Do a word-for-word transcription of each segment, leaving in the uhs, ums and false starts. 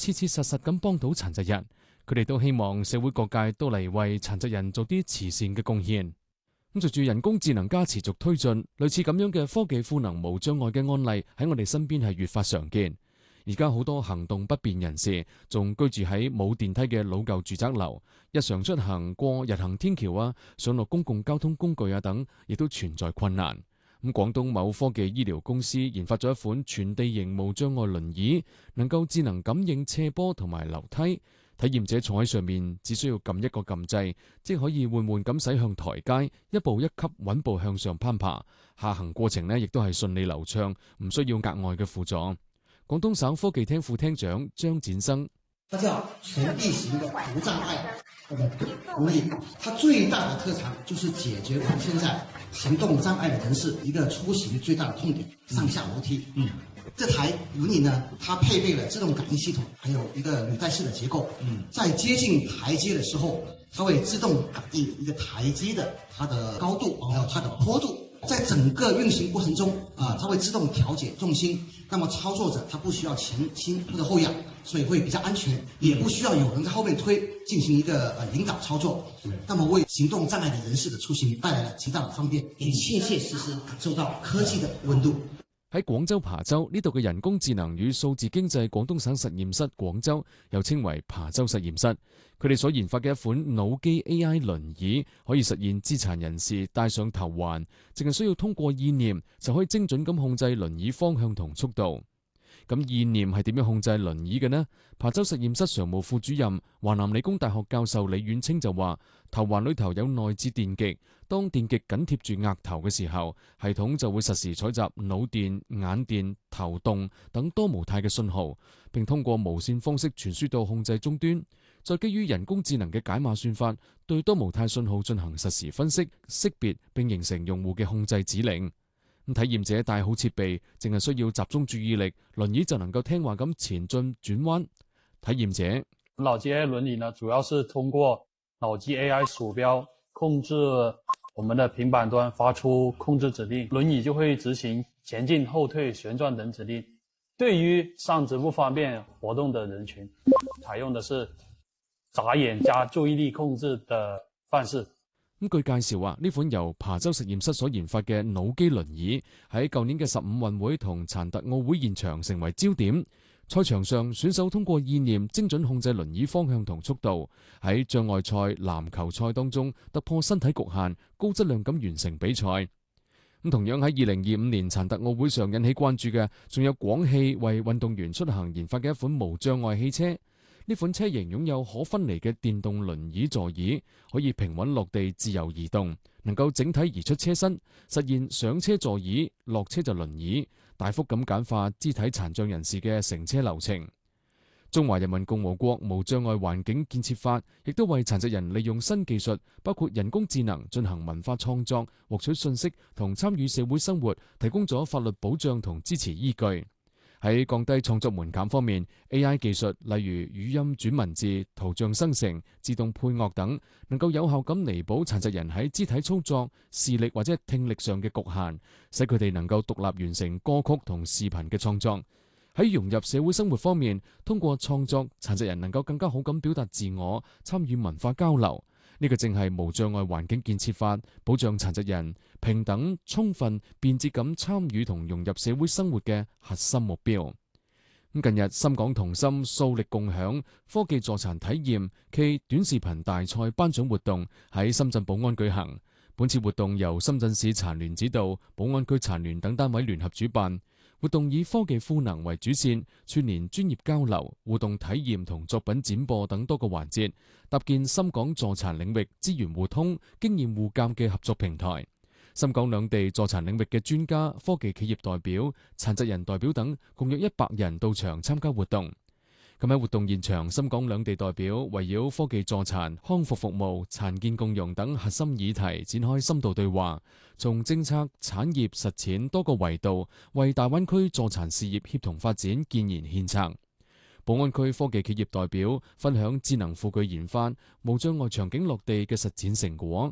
切切實實咁幫到殘疾人。佢哋都希望社會各界都嚟為殘疾人做啲慈善嘅貢獻。咁隨住人工智能加持續推進，類似咁樣嘅科技賦能無障礙嘅案例喺我哋身邊係越發常見。而家好多行動不便人士仲居住喺冇電梯嘅老舊住宅樓，日常出行過日行天橋啊、上落公共交通工具啊等，亦都存在困難。咁廣東某科技醫療公司研發咗一款全地形無障礙輪椅，能夠智能感應斜坡同埋樓梯。體驗者坐喺上面，只需要撳一個撳掣，即可以緩緩咁駛向台階，一步一級穩步向上攀爬。下行過程呢，亦都係順利流暢，唔需要額外嘅輔助。廣東省科技廳副廳長張展生， 它叫全地形的無障礙輪椅，它最大的特長就是解決我們現在行動障礙的人士一個出行最大的痛點，上下樓梯。嗯。這台輪椅呢，它配備了自動感應系統，還有一個履帶式的結構。嗯，在接近台階的時候，它會自動感應一個台階的它的高度，還有它的坡度。在整個運行過程中，啊，它會自動調節重心。那麼操作者他不需要前傾或者後仰，所以會比較安全，也不需要有人在後面推進行一個呃引導操作。那麼為行動障礙的人士的出行帶來了極大的方便，也切切實實感受到科技的溫度。 喺廣州琶洲呢度嘅人工智能與數字經濟廣東省實驗室廣州，又稱為琶洲實驗室，佢哋所研發嘅一款腦機 A I 輪椅，可以實現肢殘人士戴上頭環，淨係需要通過意念就可以精準咁控制輪椅方向同速度。咁意念係點樣控制輪椅嘅呢？琶洲實驗室常務副主任、華南理工大學教授李遠清就話：頭環裏頭有內置電極，當電極緊貼住額頭嘅時候，系統就會實時採集腦電、眼電、頭動等多模態嘅信號，並通過無線方式傳輸到控制終端，再基於人工智能嘅解碼算法，對多模態信號進行實時分析、識別，並形成用戶嘅控制指令。體驗者帶好設備，淨係需要集中注意力，輪椅就能夠聽話咁前進轉彎。體驗者腦機 A I 輪椅呢，主要是通過腦機 A I 鼠標控制我們的平板端發出控制指令，輪椅就會執行前進、後退、旋轉等指令。對於上肢不方便活動的人群，採用的是眨眼加注意力控制的方式。 咁據介紹話，呢款由琶洲實驗室所研發嘅腦機輪椅喺舊年嘅十五運會同殘特奧會現場成為焦點。賽場上，選手通過意念精準控制輪椅方向同速度，喺障礙賽、籃球賽當中突破身體局限，高質量咁完成比賽。咁同樣喺二零二五年殘特奧會上引起關注嘅，仲有廣汽為運動員出行研發嘅一款無障礙汽車。呢款車型擁有可分離嘅電動輪椅座椅，可以平穩落地自由移動，能夠整體移出車身，實現上車座椅，落車就輪椅，大幅咁簡化肢體殘障人士嘅乘車流程。中華人民共和國無障礙環境建設法亦都為殘疾人利用新技術，包括人工智能進行文化創作、獲取信息同參與社會生活，提供咗法律保障同支持依據。喺降低創作門檻方面 ，A I 技術例如語音轉文字、圖像生成、自動配樂等，能夠有效咁彌補殘疾人喺肢體操作、視力或者聽力上嘅局限，使佢哋能夠獨立完成歌曲同視頻嘅創作。喺融入社會生活方面，通過創作，殘疾人能夠更加好咁表達自我，參與文化交流。呢個正係無障礙環境建設法保障殘疾人平等、充分、便捷咁參與同融入社會生活嘅核心目標。咁近日，深港同心數力共享科技助殘體驗暨短視頻大賽頒獎活動喺深圳寶安舉行。本次活動由深圳市殘聯指導，寶安區殘聯等單位聯合主辦。活動以科技賦能為主線，串聯專業交流、互動體驗同作品展播等多個環節，搭建深港助殘領域資源互通、經驗互鑑嘅合作平台。深港兩地助殘領域嘅專家、科技企業代表、殘疾人代表等，共約一百人到場參加活動。咁喺活動現場，深港兩地代表圍繞科技助殘、康復服務、殘健共融等核心議題展開深度對話，從政策、產業、實踐多個維度，為大灣區助殘事業協同發展建言獻策。寶安區科技企業代表分享智能輔具研發、無障礙場景落地嘅實踐成果。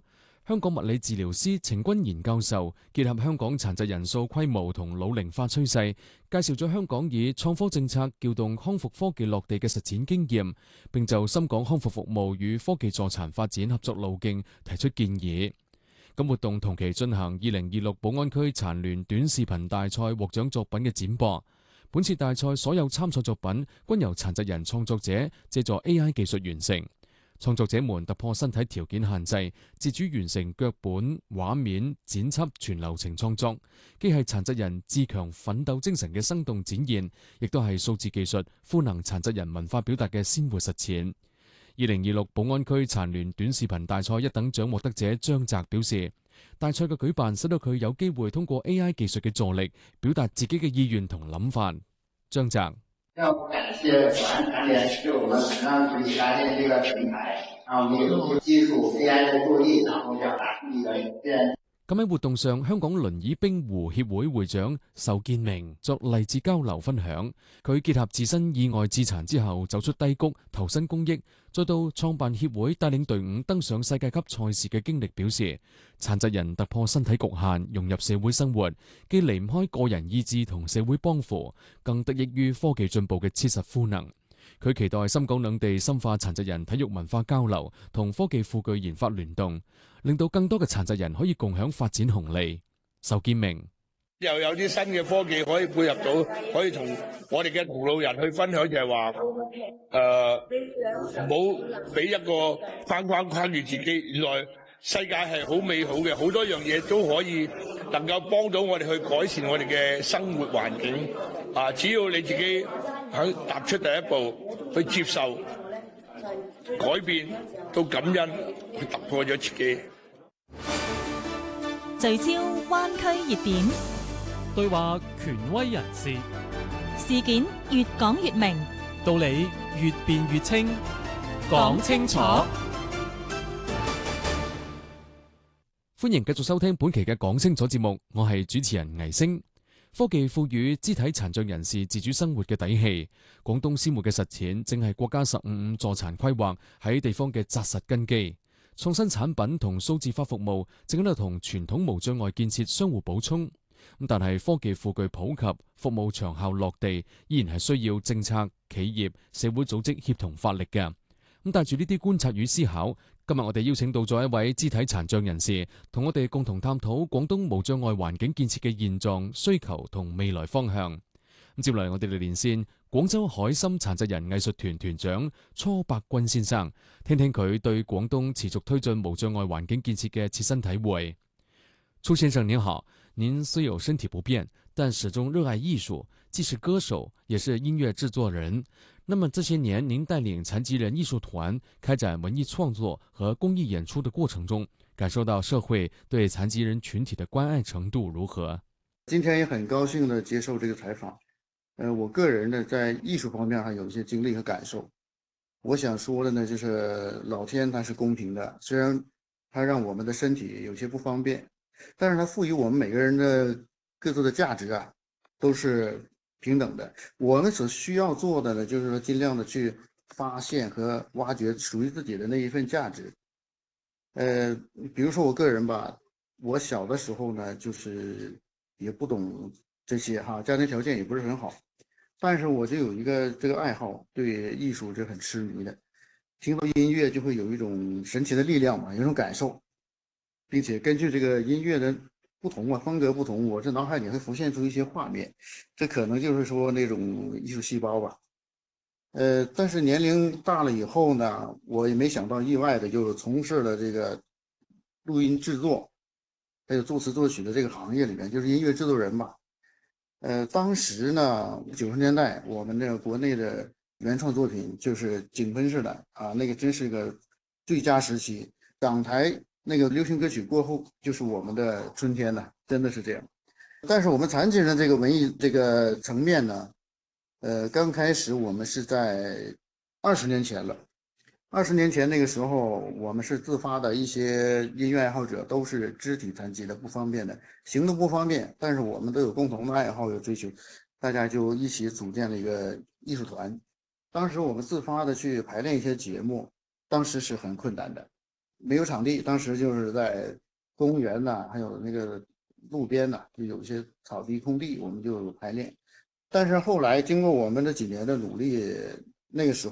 香港物理治療師程君賢教授結合香港殘疾人數規模同老齡化趨勢，介紹咗香港以創科政策撬動康復科技落地嘅實踐經驗，並就深港康復服務與科技助殘發展合作路徑提出建議。咁活動同期進行二零二六寶安區殘聯短視頻大賽獲獎作品嘅展播。本次大賽所有參賽作品均由殘疾人創作者借助 A I 技術完成。創作者們突破身體條件限制，自主完成腳本、畫面、剪輯全流程創作，既係殘疾人自強奮鬥精神嘅生動展現，亦都係數字技術賦能殘疾人文化表達嘅鮮活實踐。二零二六寶安區殘聯短視頻大賽一等獎獲得者張澤表示，大賽嘅舉辦使到佢有機會通過 A I 技術嘅助力，表達自己嘅意願同諗法。張澤。 要感謝寶安殘聯對我們很讓自己搭建這個平台，然後我們有技術 A I 的助力，然後表達自己的意見。 咁喺活動上，香港輪椅冰壺協會會長仇建明作勵志交流分享，佢結合自身意外致殘之後走出低谷，投身公益，再到創辦協會帶領隊伍登上世界級賽事嘅經歷，表示殘疾人突破身體局限，融入社會生活，既離唔開個人意志同社會幫扶，更得益於科技進步嘅切實賦能。佢期待深港兩地深化殘疾人體育文化交流同科技庫據研發聯動，令到更多嘅殘疾人可以共享發展紅利。仇建明又有啲新嘅科技可以配合到，可以同我哋嘅同路人去分享，就係話誒，唔好俾一個框框框住自己。原來世界係好美好嘅，好多樣嘢都可以能夠幫到我哋去改善我哋嘅生活環境。啊，只要你自己肯踏出第一步，去接受、改變到感恩，去突破咗自己。 聚焦灣區熱點， 對話權威人士， 事件越講越明， 道理越辯越清，講清楚。 歡迎繼續收聽本期嘅講清楚節目，我係主持人倪星。科技賦予肢體殘障人士自主生活嘅底氣，廣東師妹嘅實踐正係國家十五五助殘規劃喺地方嘅紮實根基。創新產品同數字化服務正喺度同傳統無障礙建設相互補充。咁但係科技庫據普及，服務長效落地，依然係需要政策、企業、社會組織協同發力嘅。咁帶住呢啲觀察與思考，今日我哋邀請到咗一位肢體殘障人士，同我哋共同探討廣東無障礙環境建設嘅現狀、需求同未來方向。咁接嚟我哋嚟連線廣州海心殘疾人藝術團團長初伯鈞先生，聽聽佢對廣東持續推進無障礙環境建設嘅切身體會。初先生您好，您雖有身體不便，但始終熱愛藝術，既是歌手，也是音樂製作人。那麼這些年，您帶領殘疾人藝術團開展文藝創作和公益演出的過程中，感受到社會對殘疾人群體的關愛程度如何？ 今天也很高興的接受這個採訪。呃，我個人呢，在藝術方面還有一些經歷和感受。我想說的呢，就是老天它是公平的，雖然它讓我們的身體有些不方便，但是它賦予我們每個人的各自的價值啊，都是平等的。我們所需要做的呢，就是說盡量的去發現和挖掘屬於自己的那一份價值。呃，比如說我個人吧，我小的時候呢，就是也不懂這些哈，家庭條件也不是很好，但是我就有一個這個愛好，對藝術是很痴迷的。聽到音樂就會有一種神奇的力量嘛，有一種感受，並且根據這個音樂的不同啊，風格不同，我這腦海裡會浮現出一些畫面，這可能就是說那種藝術細胞吧。呃，但是年齡大了以後呢，我也沒想到意外的就從事了這個錄音製作，還有作詞作曲的這個行業裡面，就是音樂製作人吧。呃，當時呢，九十年代我們這個國內的原創作品就是井噴式的啊，那個真是個最佳時期。港台那個流行歌曲過後，就是我們的春天了，真的是這樣。但是我們殘疾人這個文藝這個層面呢，呃，剛開始我們是在二十年前了。二十年前那個時候，我們是自發的一些音樂愛好者，都是肢體殘疾的，不方便的，行動不方便，但是我們都有共同的愛好，有追求，大家就一起組建了一個藝術團。當時我們自發的去排練一些節目，當時是很困難的。 没有场地，当时就是在公园呐、还有那个路边呐、就有一些草地空地，我们就排练。但是后来经过我们这几年的努力，那个时候。